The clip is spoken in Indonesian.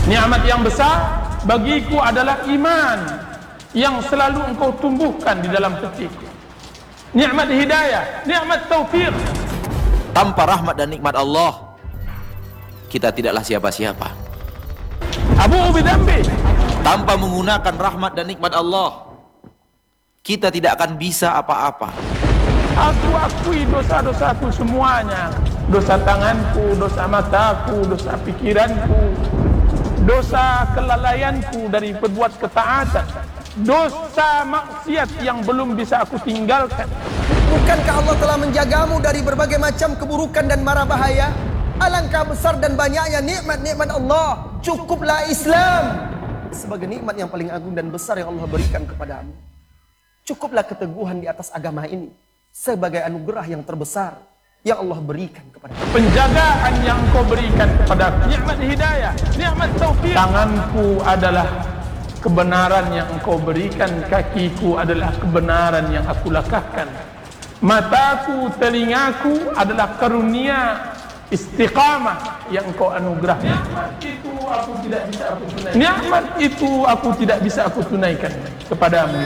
Nikmat yang besar bagiku adalah iman yang selalu engkau tumbuhkan di dalam hatiku. Nikmat hidayah, nikmat taufik. Tanpa rahmat dan nikmat Allah, kita tidaklah siapa-siapa. Abu bidambi. Tanpa menggunakan rahmat dan nikmat Allah, kita tidak akan bisa apa-apa. Aku akui dosa-dosaku semuanya. Dosa tanganku, dosa mataku, dosa pikiranku, dosa kelalaianku dari berbuat ketaatan, dosa maksiat yang belum bisa aku tinggalkan. Bukankah Allah telah menjagamu dari berbagai macam keburukan dan mara bahaya? Alangkah besar dan banyaknya nikmat-nikmat Allah. Cukuplah Islam sebagai nikmat yang paling agung dan besar yang Allah berikan kepadamu. Cukuplah keteguhan di atas agama ini sebagai anugerah yang terbesar yang Allah berikan kepadamu. Penjagaan yang kau berikan kepada nikmat hidayah, nikmat taufik. Tanganku adalah kebenaran yang engkau berikan, kakiku adalah kebenaran yang aku langkahkan. Mataku, telingaku adalah karunia istiqamah yang engkau anugerahkan. Nikmat itu aku tidak bisa aku tunaikan kepadamu.